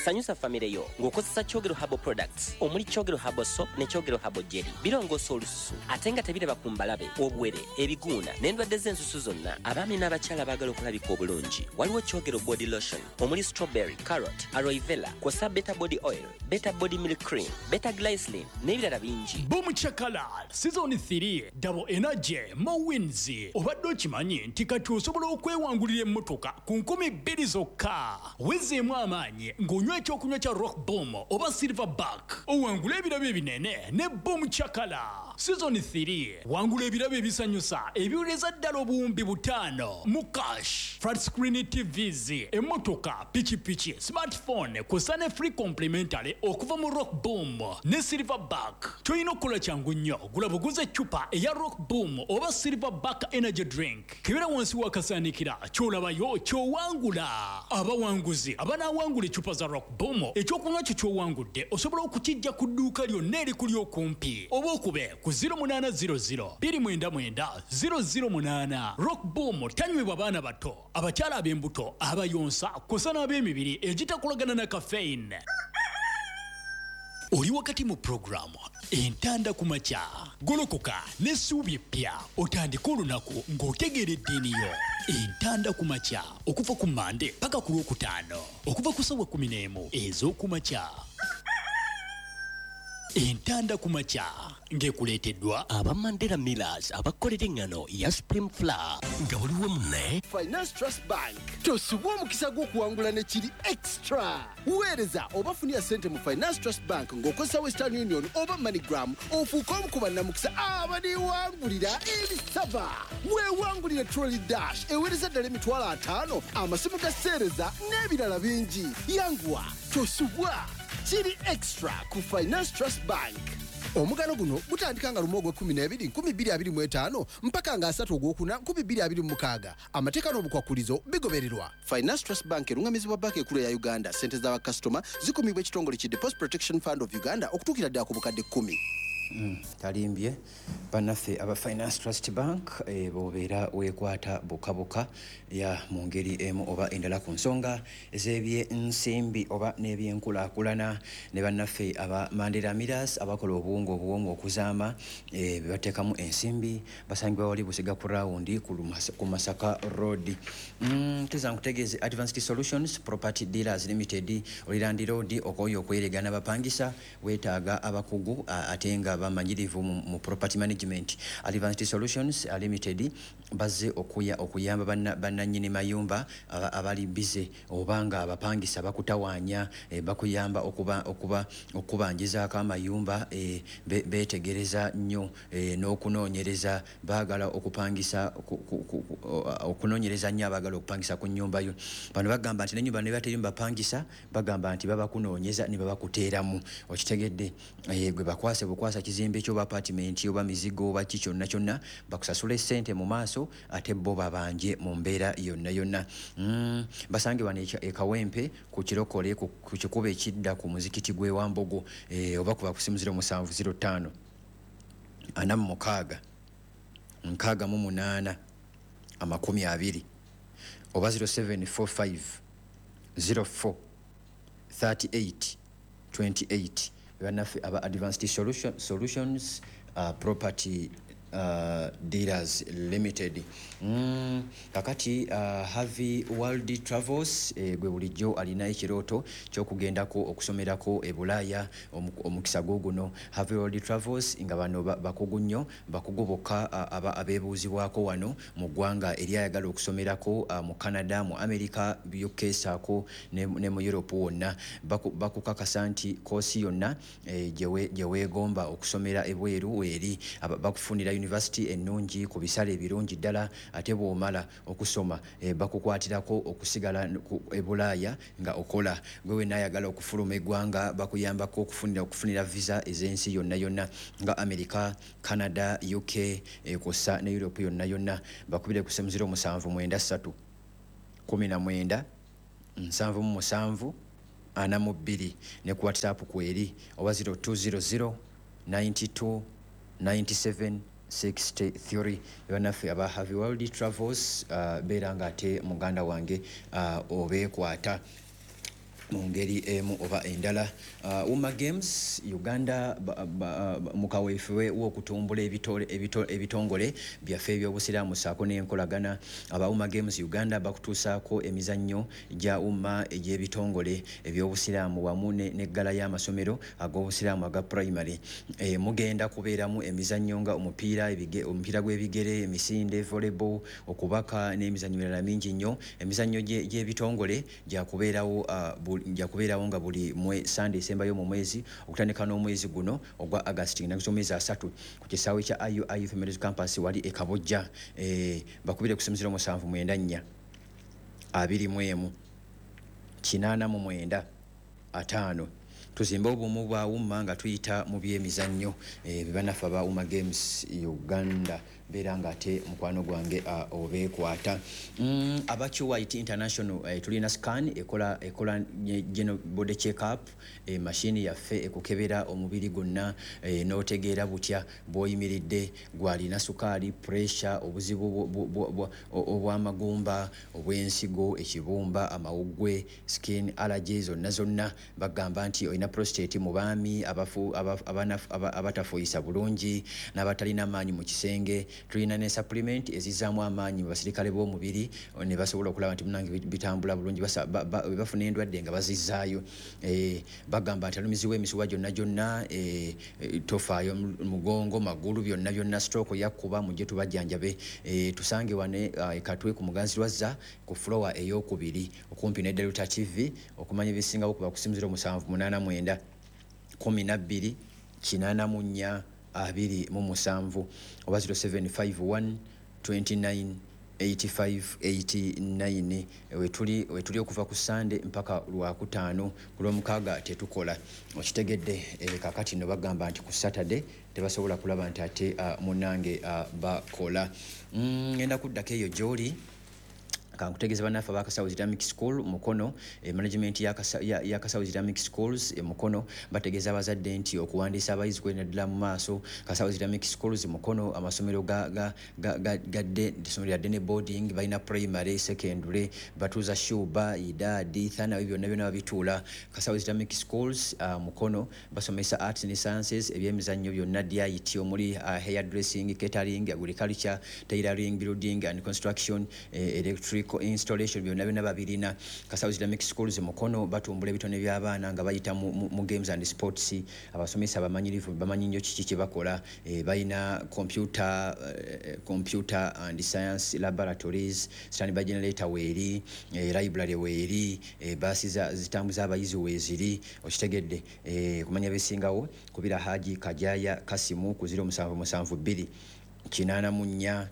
sanyusa famire yo ng'okozesa Kyogero Herbal Products omuli Kyogero Herbal Soap ne Kyogero Herbal Jelly birongoosa olususu ate nga tebireba ku mbalabe obuwere ebiguuna n'endwadde z'ensusu zonna abaami n'abakyala baagala okulabika obulungi waliwo Kyogero Body Lotion omuli strawberry, carrot, aloe vera kw'ossa Beta Body Oil, Beta Body Milk Cream, Beta Glycerin n'ebirala bingi. Boom Chakala Season 3 Double Energy Mowins obadde okimanyi nti kati osobola okwewangulira emmotoka ku 2,000 zokka wezeemu amaanyi ng'onywa ekyokunywa kya Rock Boom oba Silverback owangula ebirabo ebinene ne Boom Chakala. Season 3 wangula ebirabo ebisanyusa ebiwuleza ddala obuwumbi 5 mu cash, flat screen TVs, emmotoka, pikipiki, smartphone kw'ossa ne free complimentary okuva mu Rock Boom ne Silverback. Ky'olina okukola kyangu nnyo gula buguze eccupa eya Rock Boom oba Silverback energy drink kebera wansi wakasaanikira ky'olabayo ky'owangula. Abawanguzi abanaawangula eccupa za Rock Boom ekyokunywa kyo ky'owangudde osobola okukijja ku dduuka lyonna erikuli okumpi oba okube ku 0800 299 008. Rock Boom tanywebwa baana bato, abakyala ab'embuto, abayonsa kw'ossa n'ab'emibiri egitakolagana na caffeine. Oli wakati mu programu entanda ku makya golokoka n'essuubi eppya otandika olunaku ng'otegeera eddiini yo. Entanda ku makya okuva ku Mande paka ku Lwokutaano okuva ku ssaawa 11 ez'oku makya. Entanda ku makya ng'ekuleeteddwa aba Mandela Millers abakolera engano ya Supreme Flour nga waliwo munne Finance Trust Bank tosubwa omukisa gw'okuwangula ne kiri extra. Weereza oba funira ssente mu Finance Trust Bank ng'okozesa Western Union oba MoneyGram ofuuka omu ku bannamukisa abaniwangulira ebisava. Weewangulire Trolley Dash eweereza ddala $5,000 amasimu ga sseereza n'ebirala bingi. Yanguwa tosubwa kiri extra ku Finance Trust Bank. Omugano guno gutandika nga lumu ogw'e12 2025 mpaka nga 3 ogwokuna 2026. Amateeka n'obukwakulizo bigobererwa. Finance Trust Bank erungamizibwa banka ekulu ya Uganda. Ssente z'abakasitoma zikumibwa ekitongole ki Deposit Protection Fund of Uganda okutuukira ddala ku bukadde 10. Talimbye bannaffe aba Finance Trust Bank bobeera weekwata bukabuka ya mu ngeri emu oba endala ku nsonga ez'ebyensimbi oba n'ebyenkulaakulana ne bannaffe aba Mandela Millers abakola obuwunga obuwoomu okuzaama bebateekamu ensimbi basangibwa wali Busiga ku rawundi ku Masaka Road. Teza nkutegeeze Advanced Solutions Property Dealers Limited Olirandi Road okoyo okweregana bapangisa weetaaga abakugu ate nga bamanyirivu mu property management. Advanced Solutions Limited bazze okuyamba bannannyini mayumba abali bize obanga abapangisa bakutawaanya bakuyamba okubanjizaako amayumba beetegereza nnyo n'okunoonyereza baagala okupangisa okunoonyereza nnyo abaagala okupangisa ku nnyumba yo. Bano bagamba nti n'ennyumba ne bateri bapangisa bagamba nti babakunoonyeza ne babakuteeramu. Okitegedde gwe bakwase bukwasa kizimbe ekyoba apartment oba mizigo oba ki kyonna bakusasula ssente mu maaso ate bo babanje mu mbeera yonna. Basange wano ekawempe ku kirokole ku kikuba ekidda ku muzikiti gwe Wambogo oba kuba ku simu 0705 46 68 20 oba 0745 04 38 28. Bannaffe aba Advanced Solutions Property Dealers Limited. Kakati Havi World Travels gwe bulijjo alina ekirooto ky'okugendako okusomerako e Bulaaya omukisa guno. Havi World Travels nga bano bakugu nnyo bakugu bokka abeebuuzibwako wano mu ggwanga eryayagala okusomerako mu Canada, mu America, UK saako ne mu Europe wonna. Bakukakasa nti koosi yonna gye weegomba okusomera ebweru eri bakufunira university ennungi ku bisale ebirungi ddala ate bw'omala okusoma bakukwatirako okusigala e Bulaaya nga okola. Gwe wenaayagala okufuluma eggwanga bakuyambako okufunira visa ez'ensi yonna nga America, Canada, UK kossa ne Europe yonna. Bakubire ku 0793 19 77 42 ne ku WhatsApp kweri oba 0200 92 97 63. Bannaffe aba Havi World Travels beera nga ate muganda wange obeekwata. mu ngeri emu oba endala. Uma Games Uganda mukaweefewe w'okutumbula ebitongole byaffe ebyobusiraamu ssaako n'enkolagana. Aba Uma Games Uganda bakutuusaako emizannyo gya umma egy'ebitongole ebyobusiraamu wamu n'eggala y'amasomero ag'obusiraamu aga primary. Mugenda kubeeramu emizannyo nga omupiira gw'ebigere, emisinde, volleyball, okubaka n'emizannyo mirala mingi nnyo. Emizannyo gy'ebitongole jakubeerawo nga buli Sunday esembayo mu mwezi okutandika n'omwezi guno ogwa August ng'ezo mwezi 3 ku kisaawe kya IUI Females Campus wali e Kabojja. Bakubire ku 0794 21 895 tuzimbe obumu bwa umma nga tuyita mu byemizannyo bibanafa ba Uma Games Uganda beera nga ate mukwano gwange obeekwata. Abacho White International tulina scan ekola general body check up machine yaffe ekukebera omubiri gonna n'otegeera butya bw'oyimiridde, gwalina sukaali, pressure, obuzibu obw'amagumba, obw'ensigo, ekibumba, amawuggwe, skin allergies, zonna bagamba nti olina prostate mu baami abatafuuyisa bulungi n'abatalina maanyi mu kisenge. Tulina ne supplement ezizaamu amaanyi mu basirikale b'omubiri ne basobola okulaba nti munange bitambula bulungi bafuna endwadde nga bazizaayo. Bagamba nti alumiziwa emisuwa gyonna tofaayo, mugongo, magulu, byonna stroke yakkuba mujje tubajjanjabe. Tusange wane Katwe ku Muganzirwazza ku floor ey'okubiri okumpi ne Delta TV okumanya ebisingawo kuba ku 0789 12 84 27 oba 0751 29 8589 wetuli okuva ku Sunday mpaka Lwakutaano, ku Lwomukaaga tetukola. Okitegedde kakati no bagamba nti ku Saturday tebasobola kulaba nti ate munange bakola. Ngenda kuddako eyo gy'oli kankutegeeza bannaffe aba Kasawo Islamic School Mukono, management ya Kasawo Islamic Schools Mukono bategeeza abazadde nti okuwandiisa abayizi kwenda mu maaso. Kasawo Islamic Schools Mukono amasomero gadde isomero lya boarding balina primary, secondary, batuuza Shuba, Idadi, Thana, byonna babituula. Kasawo Islamic Schools Mukono basomesa arts and sciences, ebyemizannyo byonna DIT omuli hairdressing, catering, agriculture, tailoring, building and construction, electric installation byonna babirina. Kasawo Islamic Schools Mukono batumbula ebitone by'abaana nga bayita mu games and sports. Abasomesa bamanyirivu bamanyi nnyo kiki kye bakola. Balina computer and science laboratories, standby generator weeri, library weeri, baasi zitambuza abayizi weeziri. Okitegedde kumanya bisingawo kubira Haji Kajaya Kasimu ku 0772 84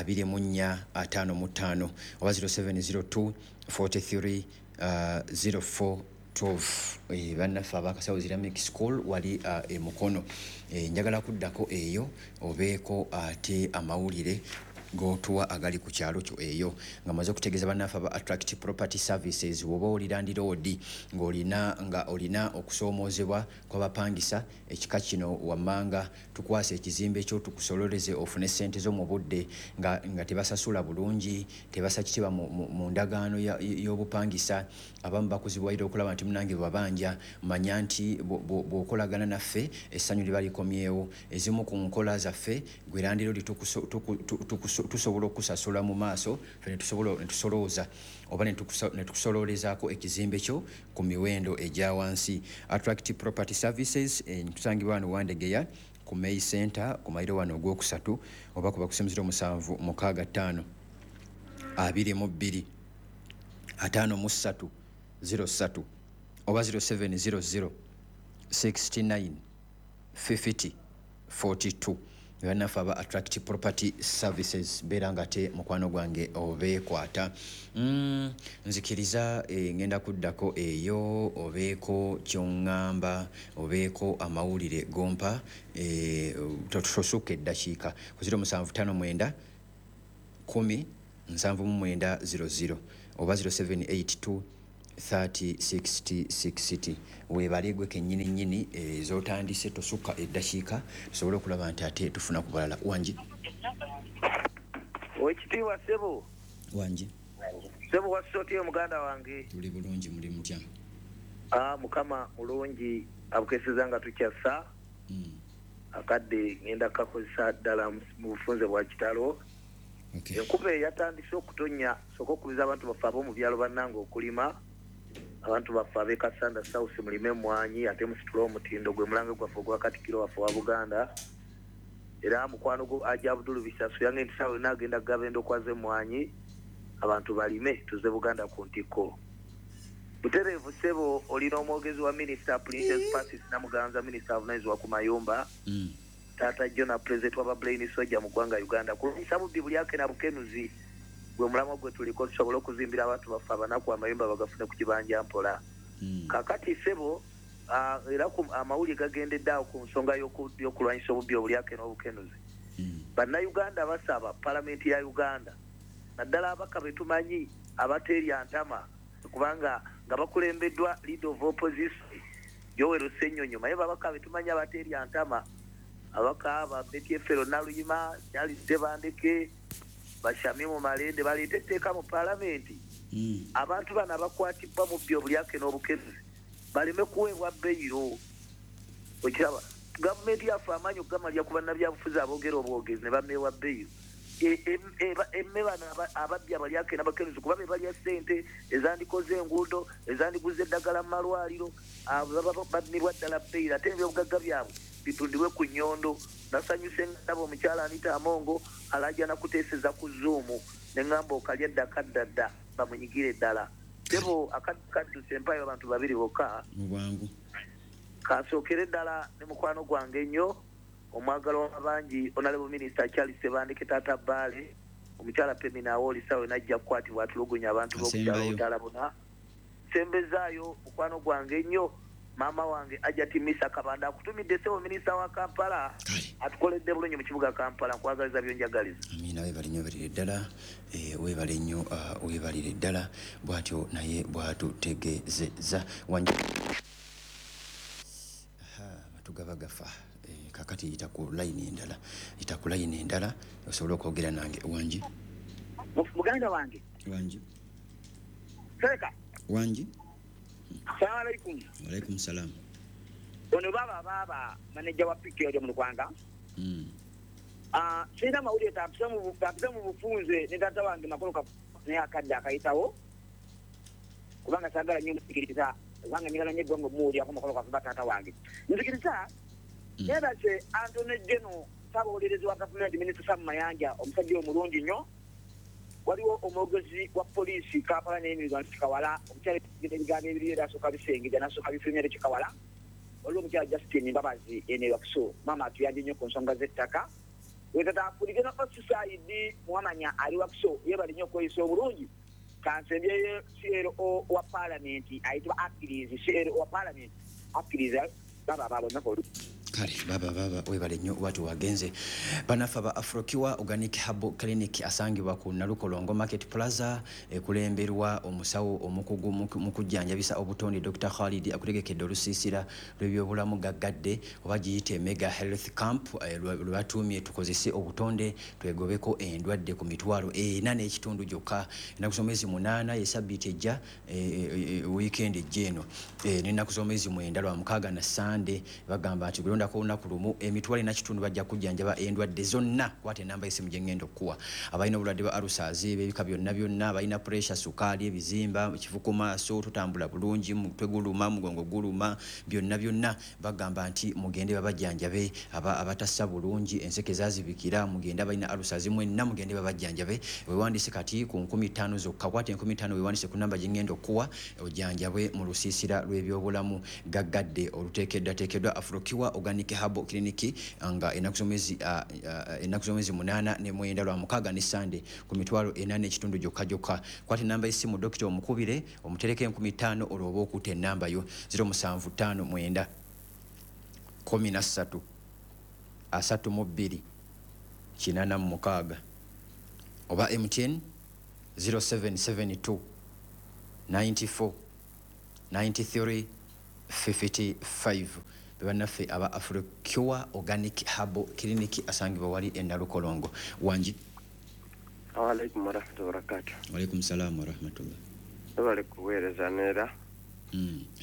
2455 oba 0702 43 04 12. Bannaffe aba Kasawo Islamic School wali Mukono. Njagala kuddako eyo obeeko ate amawulire gotuwa agali ku kyalo kyo eyo nga maze okutegeeza bannaffe aba Attract Property Services. Woba oli Land Road nga olina okusoomoozebwa kw'abapangisa ekika kino wammanga tukwasa ekizimbe kyo tukusololeze ofune ssente zo mu budde nga tebasasula bulungi, tebasa kitiba mu ndagaano y'obupangisa. Abamu bakuzibwaire okulaba nti munange babanja manya nti bw'okolagana naffe essanyu liba likomyewo. Ezimu ku nkola zaffe gwe Land Road tusobola okusasula mu maaso ne tusolooza oba ne tukusololezaako ekizimbe kyo ku miwendo egya wansi. Attract Property Services tusangibwa wano Wandegeya ku May Center ku mayiro wano ogwokusatu oba kuba ku 07 65 22 53 03 oba 0700 69 50 42. Bannaffe aba Attract Property Services beera nga te mukwano gwange obeekwata. Nzikiriza ngenda kuddako eyo obeeko ky'oŋŋamba obeeko amawulire gompa tosukka eddakiika ku 0759 10 7900 oba 0782 306060. Weebalegwe kennyini z'otandise tosukka eddakiika tusobole okulaba nti ate tufuna ku balala. Wangi Owekitiibwa Ssebo. Wangi Ssebo wasootiyo muganda wange. Tuli bulungi, muli mutya? mukama mulungi abukeseza nga tukyassa akadde ngenda kakozesa ddala mu bufunze bwa kitalo. Enkuba yatandise okutonya soka okubiza abantu baffe ab'omu byalo bannanga okulima, abantu baffe ab'e Kasanda South mulime emmwanyi ate musitule omutindo gwe mulange gwaffe ogwa Katikkiro waffe wa Buganda. Era mukwano gwo Ajja Abdul Bisasu yange nti sawa nagenda Gabendo kwaze emmwanyi abantu balime tuze Buganda ku ntikko. Butereevu Ssebo olina omwogezi wa Minister Princess Pacis Namuganza, Minister avunaanyizibwa ku mayumba, Taata Jona President wa Brain Soja mu ggwanga Uganda. Kulumisa bubbi buli ake na bukenuzi gwe mulamwa gwe tuliko tusobola okuzimbira abantu baffe abanaku amayumba bagafune ku kibanja mpola. Kakati Ssebo era amawuli gagendedde awo ku nsonga y'okulwanyisa obubbi obuli ake n'obukenuzi. Bannayuganda basaba Palamenti ya Uganda naddala abaka betumanyi abateerya ntama kubanga nga bakulembeddwa leader of opposition Yoweri Ssennyonyo naye babaka betumanyi abateerya ntama abaka ba Betty Efero Naluyima Charles Tebandeke Bashami mu Malende baleeta etteeka mu Palamenti abantu bano abakwatibwa mu byo obulyake n'obukenuzi baleme kuweebwa beyiro. Okiraba gavumenti yaffe amaanyi okugamalya ku bannabyabufuzi aboogera obwogezi ne bameewa beyiro. Emme bano ababbi abalyake n'abakenuzi kuba be balya ssente ezandikoze enguudo ezandiguza eddagala mu malwaliro bamirwa ddala beyiro ate ebyobugagga byabwe bitundibwe ku nnyondo. Nasanyuse ndaba omukyala Anita Amongo alajja nakuteeseza ku Zoom ne ngamba okalya ddakaddadda bamunyigire ddala. Debo akadduse empayo abantu babiri bokka mubwangu kasookere ddala ne mukwano gwange ennyo omwagalo w'abangi Honorable Minister Charles Tebandeke Taata Baale omukyala Pemina Awoli sawe najja kukwatibwa atulugunya abantu b'okukyalo Talabuna. Sembezaayo mukwano gwange ennyo maama wange Ajati Misa Kabanda akutumidde Ssebo Minisita wa Kampala atukoledde bulungi mu kibuga Kampala nkwagaliza byonjagaliza. Amina weebale nnyo webalire ddala weebale nnyo weebalire ddala bw'atyo naye bw'atutegeezezza wanja batugaba gafa kakati yita ku layini endala osobola okwogera nange wangi muganda wange Sereka wangi. Assalamu alaikum. Alaikum salam. Ono baba manager wa PK oli mu Rwanda. Sina mawulire tapisa mu bufunze ne data wange makolo ne akadde akayitawo kubanga sagala nnyo musikiriza kubanga nyagala nnyo ggwango muwulira ko makolo kafuba taata wange nzikiriza yebaze Anthony Geno sabawolerezi wa gavumenti Minisita Sam Mayanja omusajja omulungi nnyo. Waliwo omwogezi wa poliisi Kampala n'emirwanyi Kikawala omukyala ebigambo ebiri era asooka bisengejja n'asooka bifulumya Kikawala. Waliwo omukyala Justin Mbabazi ene Wakiso maama atuyambye nnyo ku nsonga z'ettaka. Wetatafulige na Osaidi Mwamanya ali Wakiso yeebali nnyo okweyisa obulungi. Kansembyeyo CRO wa Palamenti ayitibwa Akirizi CRO wa Palamenti Akirizi baba nakolu. Kale baba webale nnyo watu wagenze banafa ba Afrokiwa Organic Herbal Clinic asangibwa ku Nalukolongo Market Plaza kulemberwa omusawo omukugu mukujjanjabisa obutonde Dr. Khalid akutegekedde olusiisira lw'ebyobulamu gaggadde oba giyite Mega Health Camp lwatumye tukozese obutonde twegobeko endwadde ku mitwalo 4 ekitundu gyokka nakusomezi 8 esabbiiti ejja weekend ejjeno nenakusomezi 9 lwa mukaaga na Sunday bagamba nti kulonda ko olunaku lumu emitwalo na kitundu bajja kujjanjaba endwadde zonna kwate namba esimu gye ngenda okuwa abalina obulwadde bwa alusazi ebika byonna abalina pressure sukaali ebizimba kifuku maaso tutambula bulungi mutwe guluma mugongo guluma byonna bagamba nti mugende babajjanjabe abatassa bulungi enseke zazibikira mugende abalina alusazi mwenna mugende babajjanjabe wewandise kati ku 15 zokka kwate 15 wewandise ku namba gye ngenda okuwa ojjanjabwe mu lusiisira lw'ebyobulamu gaggadde oluteekeddwa Afrokiwa Organic Herbal Clinic nga enakusomezi 8 ne 9 lwa mukaaga ne Sunday ku mitwalo 4 ekitundu gyokka kwate namba y'essimu Dr. omukubire omutereke 15 olwoba okuta ennamba yo 0759 13 32 86 oba MTN 0772 94 93 55 bannaffe aba Afrokiwa Organic Herbal Clinic asangibwa wali Nalukolongo wangi. Alaikum warahmatullahi wabarakatuh. Walaikum salam warahmatullahi. Bali kuweereza neera.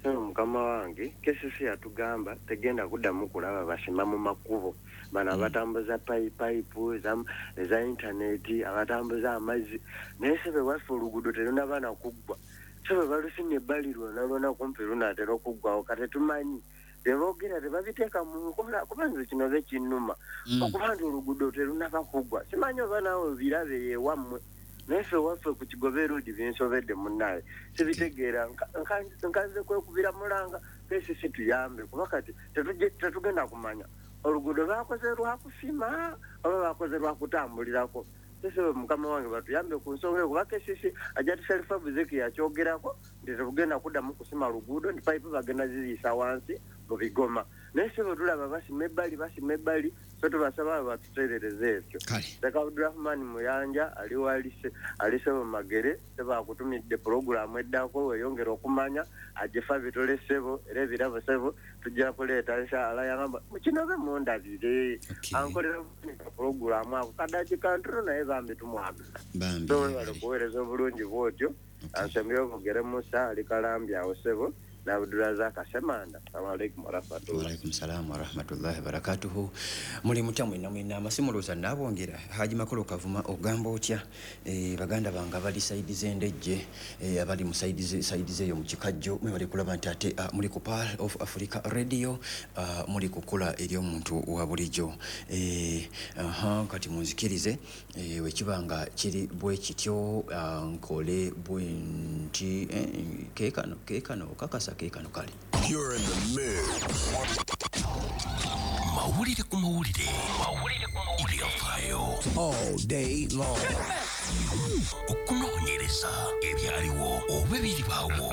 mukama wange KCC yatugamba tegenda kuddamu kulaba basima mu makubo bana abatambuza payipu eza intaneti abatambuza amazzi naye sebe waffe oluguudo terunabana kuggwa sebe balusimye ebbali lwona kumpi lunaatera okuggwawo kati tumanyi teboogera tebabiteeka mu nkola kubanza kino be kinnuma okuba nti oluguudo terunaba kuggwa simanyi oba naawe birabe yewammwe naye ffe waffe ku Kigobe Road binsobedde munnaye sibitegeera nkanze kwekubira mulanga KCC tuyambe kuba kati tetugenda kumanya oluguudo bakoze lwakusima oba bakoze lwakutambulirako sese mukama wange batuyambe ku nsonga kuba KCC ajati Sharifa Buzeki yakyogerako nti tetugenda kuddamu kusima luguudo ndi pipe bagenda ziyisa wansi mu bigoma naye sebe tulaba basima ebbali so tubasaba batuteerereze ekyo Seka Abdurrahman Muyanja aliwo alise mu Magere seba akutumidde programu eddako weyongera okumanya ajefa bitole sebo era ebirabo sebo tujja kuleeta inshallah yagamba mukinobe mundabire ankolera programu ako kadaji kantro naye bambi tumwaga so wale kuweereza obulungi bwotyo ansembyo Mugere Musa alikalambya awo sebo na Abdulrazak Asemanda. Assalamu alaikum warahmatullahi. Wa alaikum salam warahmatullahi wabarakatuhu. Muli mutamwe namwina amasimuluza nabongera Haji Makolo Kavuma ogamba otya baganda banga bali side zendejje abali mu side ze yo mu kikajjo mwe bali kulaba nti ate muli ku Pearl of Africa Radio muli kukula eri omuntu wa bulijjo kati munzikirize wekibanga kiri bwe kityo nkole bwenti kekano kakasa kekano kali. You're in the mix. Mawulire ku mawulire ebyafaayo all day long. Okunoonyereza ebyaliwo oba ebiribaawo.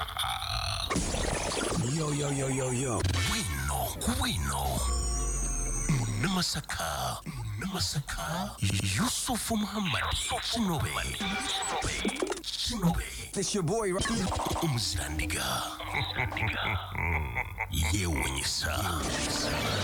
Yo. Bwino. Namasaka. Yusufu Muhammad. Shinobe. This your boy, right? Umuzirandiga. Yewenyesa.